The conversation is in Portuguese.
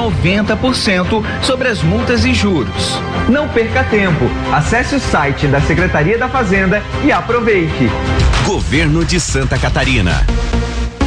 90% sobre as multas e juros. Não perca tempo. Acesse o site da Secretaria da Fazenda e aproveite. Governo de Santa Catarina.